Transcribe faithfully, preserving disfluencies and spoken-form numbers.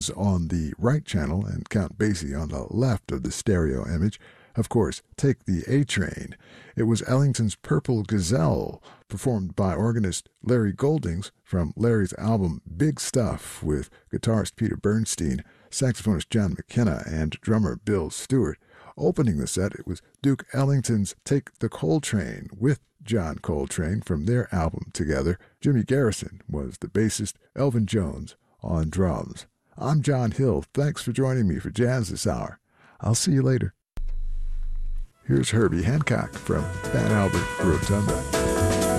on the right channel and Count Basie on the left of the stereo image. Of course, take the A Train. It was Ellington's Purple Gazelle, performed by organist Larry Goldings from Larry's album Big Stuff with guitarist Peter Bernstein, saxophonist John McKenna, and drummer Bill Stewart. Opening the set, it was Duke Ellington's Take the Coltrane with John Coltrane from their album Together. Jimmy Garrison was the bassist, Elvin Jones on drums. I'm John Hill. Thanks for joining me for Jazz this hour. I'll see you later. Here's Herbie Hancock from Van Albert Rotunda.